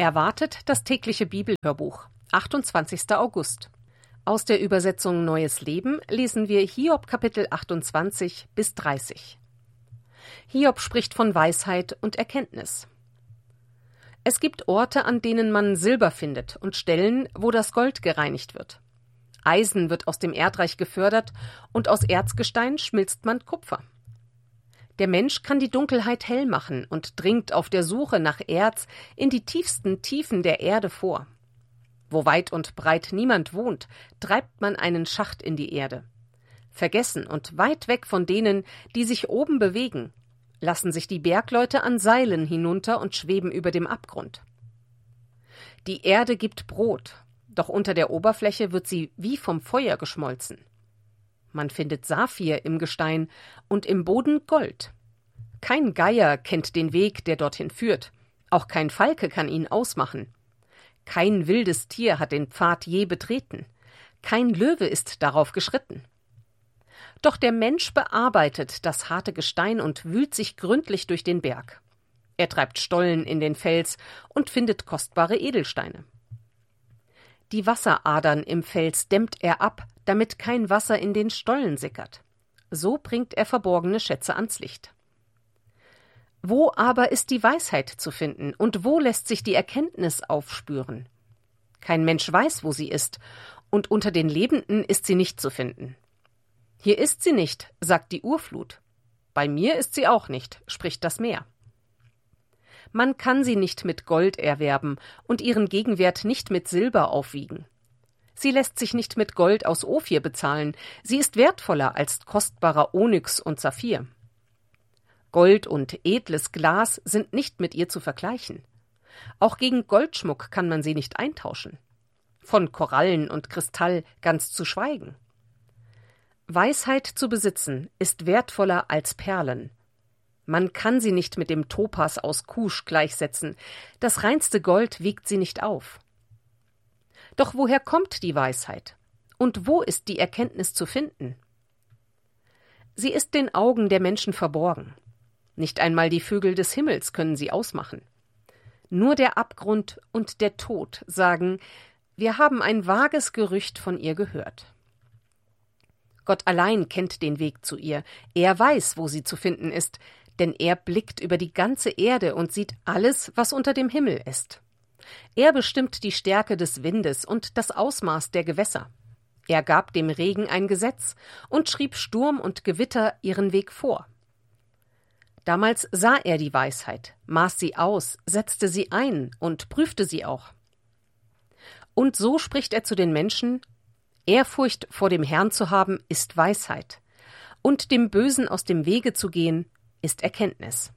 Erwartet das tägliche Bibelhörbuch, 28. August. Aus der Übersetzung Neues Leben lesen wir Hiob Kapitel 28 bis 30. Hiob spricht von Weisheit und Erkenntnis. Es gibt Orte, an denen man Silber findet, und Stellen, wo das Gold gereinigt wird. Eisen wird aus dem Erdreich gefördert, und aus Erzgestein schmilzt man Kupfer. Der Mensch kann die Dunkelheit hell machen und dringt auf der Suche nach Erz in die tiefsten Tiefen der Erde vor. Wo weit und breit niemand wohnt, treibt man einen Schacht in die Erde. Vergessen und weit weg von denen, die sich oben bewegen, lassen sich die Bergleute an Seilen hinunter und schweben über dem Abgrund. Die Erde gibt Brot, doch unter der Oberfläche wird sie wie vom Feuer geschmolzen. Man findet Saphir im Gestein und im Boden Gold. Kein Geier kennt den Weg, der dorthin führt. Auch kein Falke kann ihn ausmachen. Kein wildes Tier hat den Pfad je betreten. Kein Löwe ist darauf geschritten. Doch der Mensch bearbeitet das harte Gestein und wühlt sich gründlich durch den Berg. Er treibt Stollen in den Fels und findet kostbare Edelsteine. Die Wasseradern im Fels dämmt er ab, damit kein Wasser in den Stollen sickert. So bringt er verborgene Schätze ans Licht. Wo aber ist die Weisheit zu finden, und wo lässt sich die Erkenntnis aufspüren? Kein Mensch weiß, wo sie ist, und unter den Lebenden ist sie nicht zu finden. Hier ist sie nicht, sagt die Urflut. Bei mir ist sie auch nicht, spricht das Meer. Man kann sie nicht mit Gold erwerben und ihren Gegenwert nicht mit Silber aufwiegen. Sie lässt sich nicht mit Gold aus Ophir bezahlen, sie ist wertvoller als kostbarer Onyx und Saphir. Gold und edles Glas sind nicht mit ihr zu vergleichen. Auch gegen Goldschmuck kann man sie nicht eintauschen. Von Korallen und Kristall ganz zu schweigen. Weisheit zu besitzen ist wertvoller als Perlen. Man kann sie nicht mit dem Topas aus Kusch gleichsetzen, das reinste Gold wiegt sie nicht auf. Doch woher kommt die Weisheit? Und wo ist die Erkenntnis zu finden? Sie ist den Augen der Menschen verborgen. Nicht einmal die Vögel des Himmels können sie ausmachen. Nur der Abgrund und der Tod sagen, wir haben ein vages Gerücht von ihr gehört. Gott allein kennt den Weg zu ihr, er weiß, wo sie zu finden ist, denn er blickt über die ganze Erde und sieht alles, was unter dem Himmel ist. Er bestimmt die Stärke des Windes und das Ausmaß der Gewässer. Er gab dem Regen ein Gesetz und schrieb Sturm und Gewitter ihren Weg vor. Damals sah er die Weisheit, maß sie aus, setzte sie ein und prüfte sie auch. Und so spricht er zu den Menschen: Ehrfurcht vor dem Herrn zu haben, ist Weisheit, und dem Bösen aus dem Wege zu gehen, ist Erkenntnis.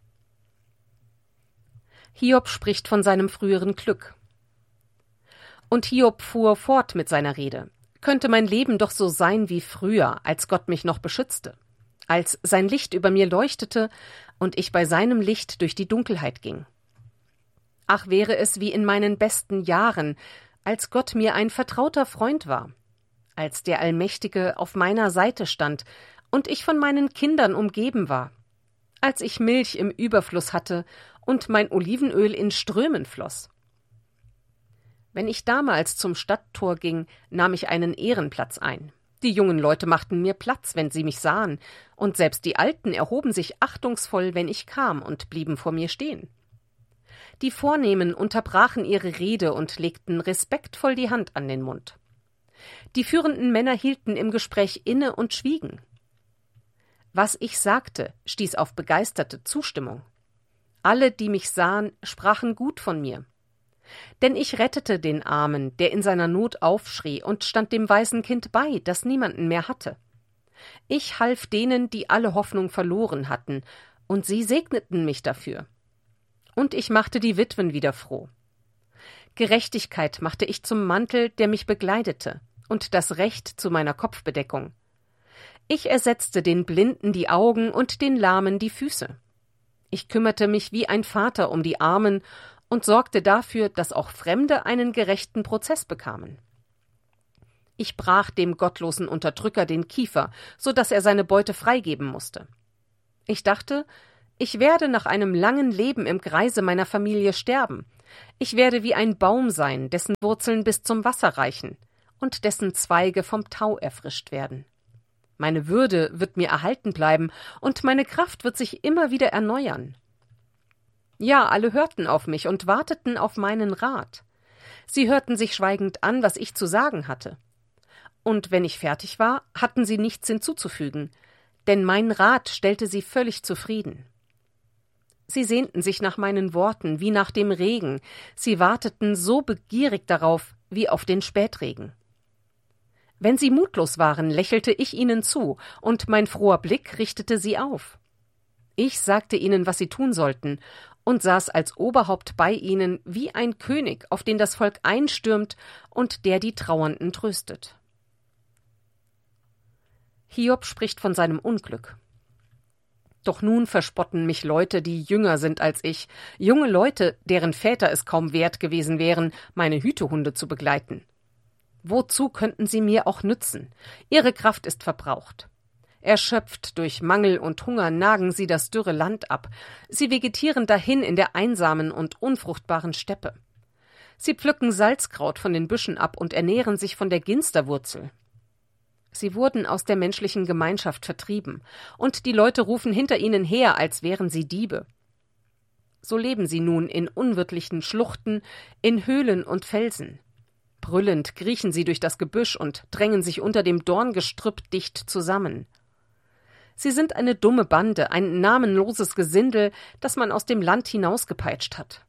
Hiob spricht von seinem früheren Glück. Und Hiob fuhr fort mit seiner Rede: Könnte mein Leben doch so sein wie früher, als Gott mich noch beschützte, als sein Licht über mir leuchtete und ich bei seinem Licht durch die Dunkelheit ging. Ach, wäre es wie in meinen besten Jahren, als Gott mir ein vertrauter Freund war, als der Allmächtige auf meiner Seite stand und ich von meinen Kindern umgeben war, als ich Milch im Überfluss hatte und mein Olivenöl in Strömen floss. Wenn ich damals zum Stadttor ging, nahm ich einen Ehrenplatz ein. Die jungen Leute machten mir Platz, wenn sie mich sahen, und selbst die Alten erhoben sich achtungsvoll, wenn ich kam, und blieben vor mir stehen. Die Vornehmen unterbrachen ihre Rede und legten respektvoll die Hand an den Mund. Die führenden Männer hielten im Gespräch inne und schwiegen. Was ich sagte, stieß auf begeisterte Zustimmung. Alle, die mich sahen, sprachen gut von mir. Denn ich rettete den Armen, der in seiner Not aufschrie, und stand dem Waisenkind bei, das niemanden mehr hatte. Ich half denen, die alle Hoffnung verloren hatten, und sie segneten mich dafür. Und ich machte die Witwen wieder froh. Gerechtigkeit machte ich zum Mantel, der mich bekleidete, und das Recht zu meiner Kopfbedeckung. Ich ersetzte den Blinden die Augen und den Lahmen die Füße. Ich kümmerte mich wie ein Vater um die Armen und sorgte dafür, dass auch Fremde einen gerechten Prozess bekamen. Ich brach dem gottlosen Unterdrücker den Kiefer, so dass er seine Beute freigeben musste. Ich dachte, ich werde nach einem langen Leben im Kreise meiner Familie sterben, Ich werde wie ein Baum sein, dessen Wurzeln bis zum Wasser reichen und dessen Zweige vom Tau erfrischt werden. Meine Würde wird mir erhalten bleiben und meine Kraft wird sich immer wieder erneuern. Ja, alle hörten auf mich und warteten auf meinen Rat. Sie hörten sich schweigend an, was ich zu sagen hatte. Und wenn ich fertig war, hatten sie nichts hinzuzufügen, denn mein Rat stellte sie völlig zufrieden. Sie sehnten sich nach meinen Worten wie nach dem Regen, sie warteten so begierig darauf wie auf den Spätregen. Wenn sie mutlos waren, lächelte ich ihnen zu, und mein froher Blick richtete sie auf. Ich sagte ihnen, was sie tun sollten, und saß als Oberhaupt bei ihnen wie ein König, auf den das Volk einstürmt und der die Trauernden tröstet. Hiob spricht von seinem Unglück. Doch nun verspotten mich Leute, die jünger sind als ich, junge Leute, deren Väter es kaum wert gewesen wären, meine Hütehunde zu begleiten. Wozu könnten sie mir auch nützen? Ihre Kraft ist verbraucht. Erschöpft durch Mangel und Hunger nagen sie das dürre Land ab. Sie vegetieren dahin in der einsamen und unfruchtbaren Steppe. Sie pflücken Salzkraut von den Büschen ab und ernähren sich von der Ginsterwurzel. Sie wurden aus der menschlichen Gemeinschaft vertrieben, und die Leute rufen hinter ihnen her, als wären sie Diebe. So leben sie nun in unwirtlichen Schluchten, in Höhlen und Felsen. Brüllend kriechen sie durch das Gebüsch und drängen sich unter dem Dorngestrüpp dicht zusammen. Sie sind eine dumme Bande, ein namenloses Gesindel, das man aus dem Land hinausgepeitscht hat.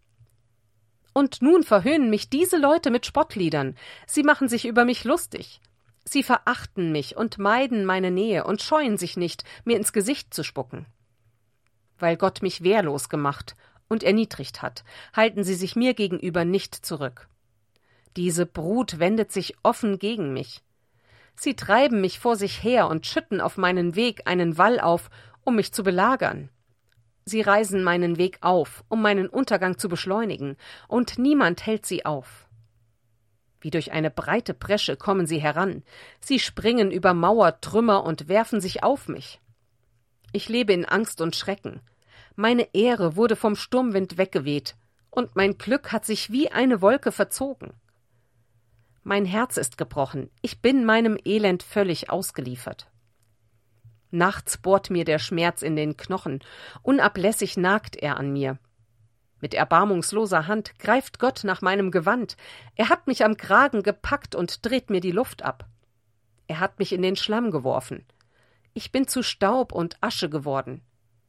Und nun verhöhnen mich diese Leute mit Spottliedern. Sie machen sich über mich lustig. Sie verachten mich und meiden meine Nähe und scheuen sich nicht, mir ins Gesicht zu spucken. Weil Gott mich wehrlos gemacht und erniedrigt hat, halten sie sich mir gegenüber nicht zurück. Diese Brut wendet sich offen gegen mich. Sie treiben mich vor sich her und schütten auf meinen Weg einen Wall auf, um mich zu belagern. Sie reißen meinen Weg auf, um meinen Untergang zu beschleunigen, und niemand hält sie auf. Wie durch eine breite Bresche kommen sie heran. Sie springen über Mauer, Trümmer und werfen sich auf mich. Ich lebe in Angst und Schrecken. Meine Ehre wurde vom Sturmwind weggeweht, und mein Glück hat sich wie eine Wolke verzogen. Mein Herz ist gebrochen, ich bin meinem Elend völlig ausgeliefert. Nachts bohrt mir der Schmerz in den Knochen, unablässig nagt er an mir. Mit erbarmungsloser Hand greift Gott nach meinem Gewand, er hat mich am Kragen gepackt und dreht mir die Luft ab. Er hat mich in den Schlamm geworfen. Ich bin zu Staub und Asche geworden.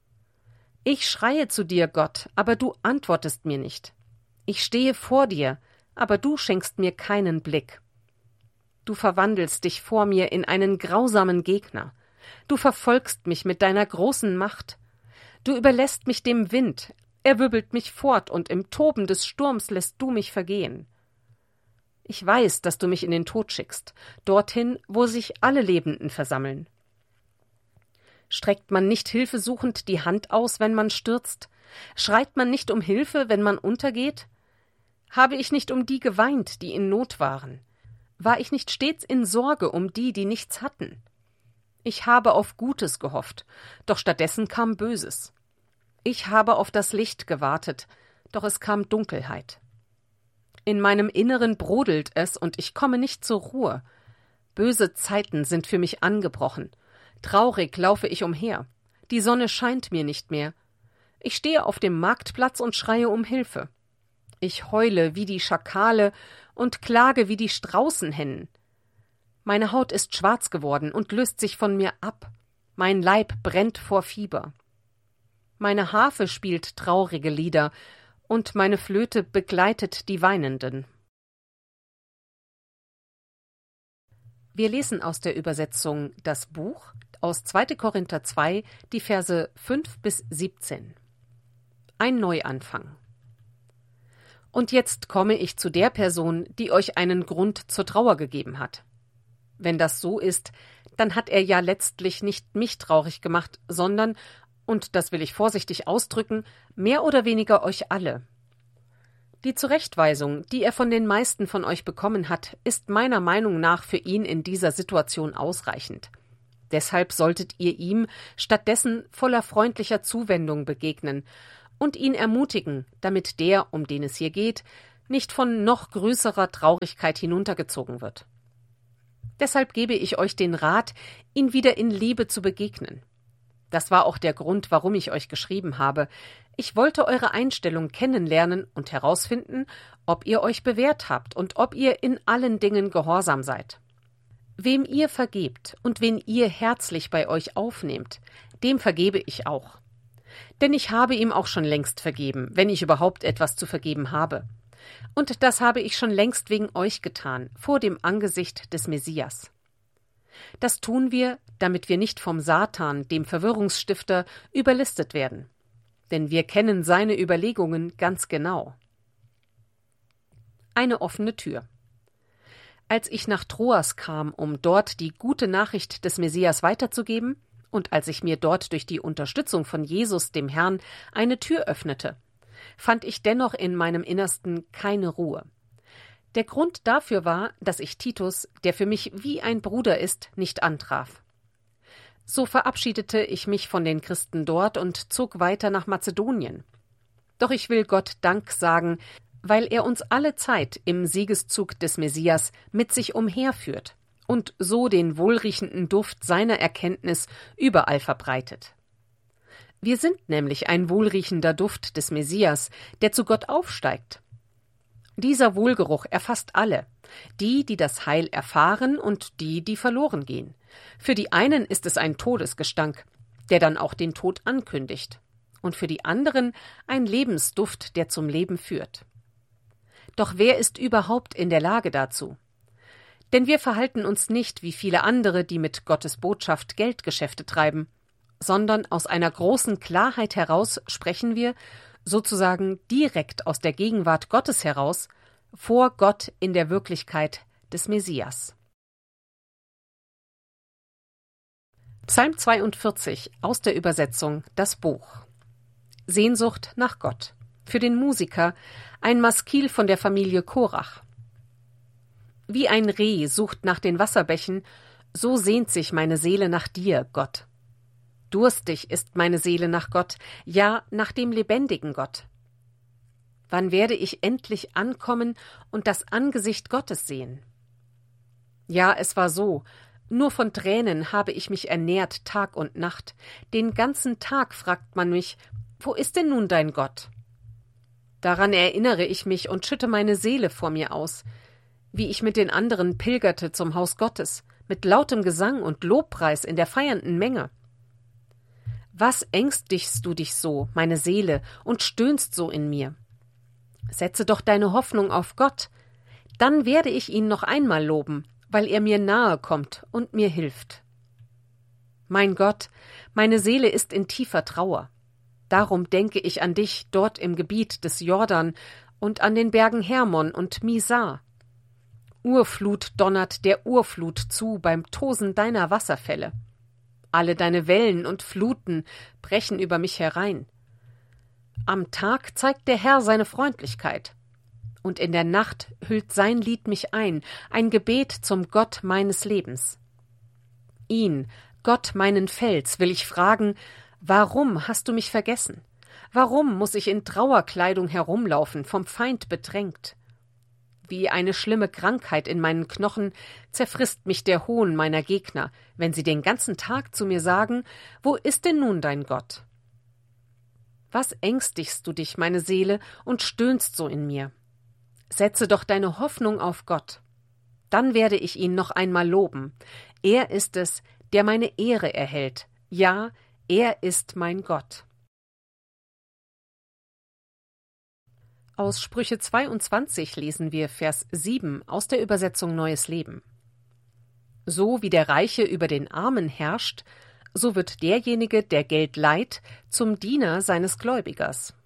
Ich schreie zu dir, Gott, aber du antwortest mir nicht. Ich stehe vor dir, aber du schenkst mir keinen Blick. Du verwandelst dich vor mir in einen grausamen Gegner. Du verfolgst mich mit deiner großen Macht. Du überlässt mich dem Wind, er wirbelt mich fort, und im Toben des Sturms lässt du mich vergehen. Ich weiß, dass du mich in den Tod schickst, dorthin, wo sich alle Lebenden versammeln. Streckt man nicht hilfesuchend die Hand aus, wenn man stürzt? Schreit man nicht um Hilfe, wenn man untergeht? Habe ich nicht um die geweint, die in Not waren? War ich nicht stets in Sorge um die, die nichts hatten? Ich habe auf Gutes gehofft, doch stattdessen kam Böses. Ich habe auf das Licht gewartet, doch es kam Dunkelheit. In meinem Inneren brodelt es, und ich komme nicht zur Ruhe. Böse Zeiten sind für mich angebrochen. Traurig laufe ich umher. Die Sonne scheint mir nicht mehr. Ich stehe auf dem Marktplatz und schreie um Hilfe. Ich heule wie die Schakale und klage wie die Straußenhennen. Meine Haut ist schwarz geworden und löst sich von mir ab. Mein Leib brennt vor Fieber. Meine Harfe spielt traurige Lieder, und meine Flöte begleitet die Weinenden. Wir lesen aus der Übersetzung Das Buch aus 2. Korinther 2, die Verse 5 bis 17. Ein Neuanfang. Und jetzt komme ich zu der Person, die euch einen Grund zur Trauer gegeben hat. Wenn das so ist, dann hat er ja letztlich nicht mich traurig gemacht, sondern, und das will ich vorsichtig ausdrücken, mehr oder weniger euch alle. Die Zurechtweisung, die er von den meisten von euch bekommen hat, ist meiner Meinung nach für ihn in dieser Situation ausreichend. Deshalb solltet ihr ihm stattdessen voller freundlicher Zuwendung begegnen und ihn ermutigen, damit der, um den es hier geht, nicht von noch größerer Traurigkeit hinuntergezogen wird. Deshalb gebe ich euch den Rat, ihn wieder in Liebe zu begegnen. Das war auch der Grund, warum ich euch geschrieben habe. Ich wollte eure Einstellung kennenlernen und herausfinden, ob ihr euch bewährt habt und ob ihr in allen Dingen gehorsam seid. Wem ihr vergebt und wen ihr herzlich bei euch aufnehmt, dem vergebe ich auch. Denn ich habe ihm auch schon längst vergeben, wenn ich überhaupt etwas zu vergeben habe. Und das habe ich schon längst wegen euch getan, vor dem Angesicht des Messias. Das tun wir, damit wir nicht vom Satan, dem Verwirrungsstifter, überlistet werden. Denn wir kennen seine Überlegungen ganz genau. Eine offene Tür. Als ich nach Troas kam, um dort die gute Nachricht des Messias weiterzugeben, und als ich mir dort durch die Unterstützung von Jesus, dem Herrn, eine Tür öffnete, fand ich dennoch in meinem Innersten keine Ruhe. Der Grund dafür war, dass ich Titus, der für mich wie ein Bruder ist, nicht antraf. So verabschiedete ich mich von den Christen dort und zog weiter nach Mazedonien. Doch ich will Gott Dank sagen, weil er uns alle Zeit im Siegeszug des Messias mit sich umherführt und so den wohlriechenden Duft seiner Erkenntnis überall verbreitet. Wir sind nämlich ein wohlriechender Duft des Messias, der zu Gott aufsteigt. Dieser Wohlgeruch erfasst alle, die das Heil erfahren und die verloren gehen. Für die einen ist es ein Todesgestank, der dann auch den Tod ankündigt, und für die anderen ein Lebensduft, der zum Leben führt. Doch wer ist überhaupt in der Lage dazu? Denn wir verhalten uns nicht wie viele andere, die mit Gottes Botschaft Geldgeschäfte treiben, sondern aus einer großen Klarheit heraus sprechen wir, sozusagen direkt aus der Gegenwart Gottes heraus, vor Gott in der Wirklichkeit des Messias. Psalm 42 aus der Übersetzung Das Buch. Sehnsucht nach Gott. Für den Musiker ein Maskil von der Familie Korach. Wie ein Reh sucht nach den Wasserbächen, so sehnt sich meine Seele nach dir, Gott. Durstig ist meine Seele nach Gott, ja, nach dem lebendigen Gott. Wann werde ich endlich ankommen und das Angesicht Gottes sehen? Ja, es war so, nur von Tränen habe ich mich ernährt Tag und Nacht. Den ganzen Tag fragt man mich, wo ist denn nun dein Gott? Daran erinnere ich mich und schütte meine Seele vor mir aus, wie ich mit den anderen pilgerte zum Haus Gottes, mit lautem Gesang und Lobpreis in der feiernden Menge. Was ängstigst du dich so, meine Seele, und stöhnst so in mir? Setze doch deine Hoffnung auf Gott, dann werde ich ihn noch einmal loben, weil er mir nahe kommt und mir hilft. Mein Gott, meine Seele ist in tiefer Trauer. Darum denke ich an dich dort im Gebiet des Jordan und an den Bergen Hermon und Misar. Urflut donnert der Urflut zu beim Tosen deiner Wasserfälle. Alle deine Wellen und Fluten brechen über mich herein. Am Tag zeigt der Herr seine Freundlichkeit, und in der Nacht hüllt sein Lied mich ein Gebet zum Gott meines Lebens. Ihn, Gott meinen Fels, will ich fragen, warum hast du mich vergessen? Warum muss ich in Trauerkleidung herumlaufen, vom Feind bedrängt? Wie eine schlimme Krankheit in meinen Knochen zerfrisst mich der Hohn meiner Gegner, wenn sie den ganzen Tag zu mir sagen, wo ist denn nun dein Gott? Was ängstigst du dich, meine Seele, und stöhnst so in mir? Setze doch deine Hoffnung auf Gott. Dann werde ich ihn noch einmal loben. Er ist es, der meine Ehre erhält. Ja, er ist mein Gott. Aus Sprüche 22 lesen wir Vers 7 aus der Übersetzung Neues Leben. So wie der Reiche über den Armen herrscht, so wird derjenige, der Geld leiht, zum Diener seines Gläubigers.